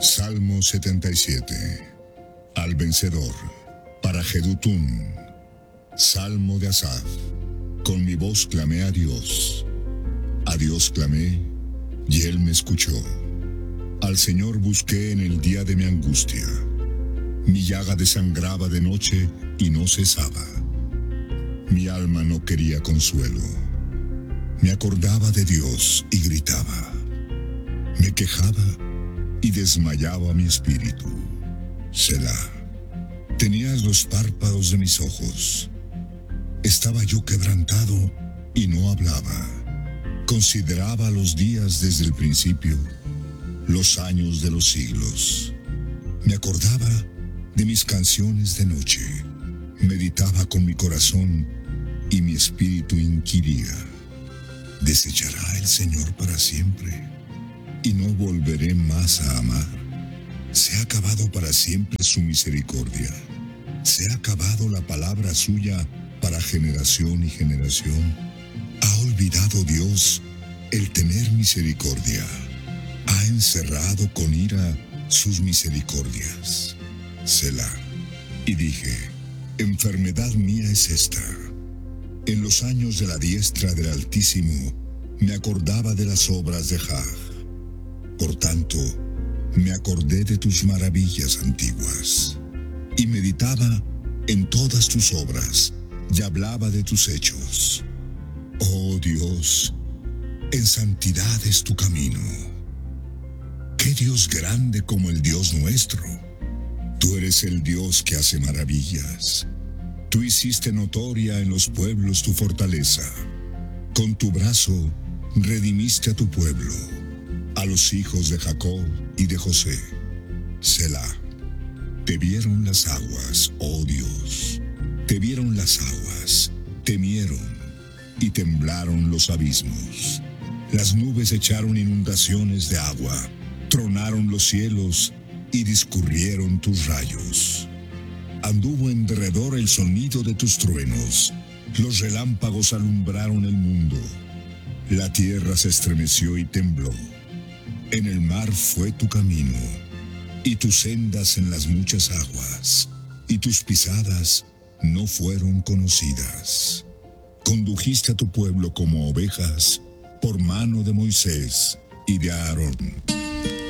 Salmo 77. Al vencedor, para Jedutún. Salmo de Asaf. Con mi voz clamé a Dios. A Dios clamé, y Él me escuchó. Al Señor busqué en el día de mi angustia. Mi llaga desangraba de noche y no cesaba. Mi alma no quería consuelo. Me acordaba de Dios y gritaba. Me quejaba y desmayaba mi espíritu. Selah. Tenías los párpados de mis ojos. Estaba yo quebrantado y no hablaba. Consideraba los días desde el principio, los años de los siglos. Me acordaba de mis canciones de noche. Meditaba con mi corazón y mi espíritu inquiría. ¿Desechará el Señor para siempre? ¿Y no volveré más a amar? ¿Se ha acabado para siempre su misericordia? ¿Se ha acabado la palabra suya para generación y generación? ¿Ha olvidado Dios el tener misericordia? ¿Ha encerrado con ira sus misericordias? Selah. Y dije, enfermedad mía es esta. En los años de la diestra del Altísimo me acordaba de las obras de Jah. Por tanto, me acordé de tus maravillas antiguas, y meditaba en todas tus obras, y hablaba de tus hechos. Oh Dios, en santidad es tu camino. ¿Qué Dios grande como el Dios nuestro? Tú eres el Dios que hace maravillas. Tú hiciste notoria en los pueblos tu fortaleza. Con tu brazo redimiste a tu pueblo, a los hijos de Jacob y de José. Selah. Te vieron las aguas, oh Dios. Te vieron las aguas, temieron y temblaron los abismos. Las nubes echaron inundaciones de agua, tronaron los cielos y discurrieron tus rayos. Anduvo en derredor el sonido de tus truenos, los relámpagos alumbraron el mundo. La tierra se estremeció y tembló. En el mar fue tu camino, y tus sendas en las muchas aguas, y tus pisadas no fueron conocidas. Condujiste a tu pueblo como ovejas por mano de Moisés y de Aarón.